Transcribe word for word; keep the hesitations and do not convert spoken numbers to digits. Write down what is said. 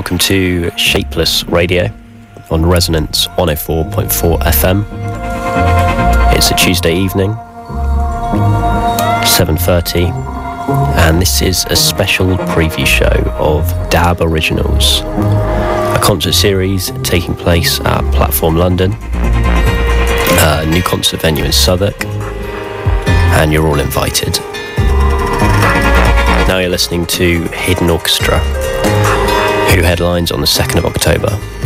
Welcome to Shapeless Radio on Resonance one oh four point four F M. It's a Tuesday evening, seven thirty, and this is a special preview show of Dab Originals, a concert series taking place at Platform London, a new concert venue in Southwark, and you're all invited. Now you're listening to Hidden Orchestra, who headlines on the second of October.